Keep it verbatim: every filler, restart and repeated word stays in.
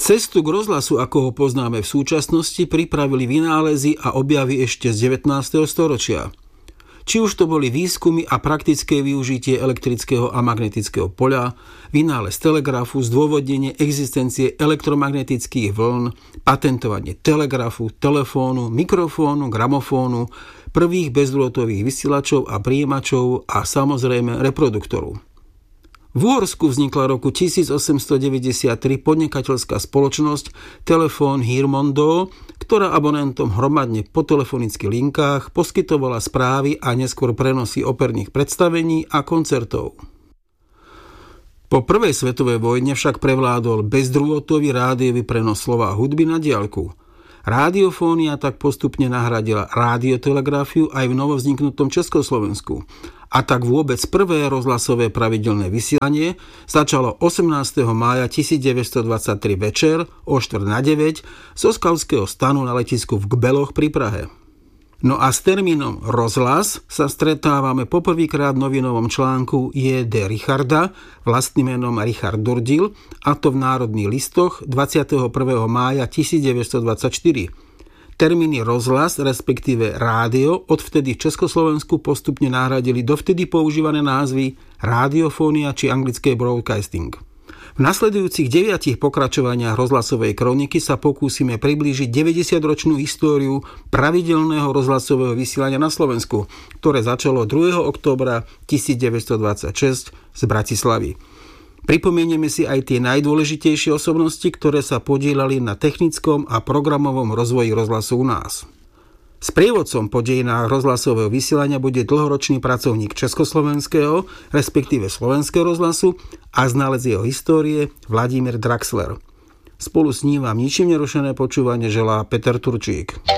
Cestu k rozhlasu, ako ho poznáme v súčasnosti, pripravili vynálezy a objavy ešte z devätnásteho storočia. Či už to boli výskumy a praktické využitie elektrického a magnetického poľa, vynález telegrafu, zdôvodnenie existencie elektromagnetických vln, patentovanie telegrafu, telefónu, mikrofónu, gramofónu, prvých bezdrôtových vysielačov a prijímačov a samozrejme reproduktoru. V Uhorsku vznikla roku tisícosemstodeväťdesiattri podnikateľská spoločnosť Telefón Hírmondó, ktorá abonentom hromadne po telefonických linkách poskytovala správy a neskôr prenosy operných predstavení a koncertov. Po prvej svetovej vojne však prevládol bezdrôtový rádiový prenos slova a hudby na diaľku. Rádiofónia tak postupne nahradila rádiotelegrafiu aj v novovzniknutom Československu. A tak vôbec prvé rozhlasové pravidelné vysielanie začalo osemnásteho mája tisícdeväťstodvadsaťtri večer o štvrť na deväť zo skautského stanu na letisku v Gbeloch pri Prahe. No a s termínom rozhlas sa stretávame poprvýkrát v novinovom článku J D Richarda vlastným menom Richard Durdil, a to v Národných listoch dvadsiateho prvého mája tisícdeväťstodvadsaťštyri. Termíny rozhlas, respektíve rádio, odvtedy v Československu postupne nahradili dovtedy používané názvy rádiofónia či anglické broadcasting. V nasledujúcich deviatich pokračovaniach rozhlasovej kroniky sa pokúsime priblížiť deväťdesiatročnú históriu pravidelného rozhlasového vysielania na Slovensku, ktoré začalo druhého októbra tisícdeväťstodvadsaťšesť z Bratislavy. Pripomenieme si aj tie najdôležitejšie osobnosti, ktoré sa podieľali na technickom a programovom rozvoji rozhlasu u nás. Sprievodcom po dejinách rozhlasového vysielania bude dlhoročný pracovník Československého, respektíve Slovenského rozhlasu a znalec jeho histórie Vladimír Draxler. Spolu s ním vám ničím nerušené počúvanie želá Peter Turčík.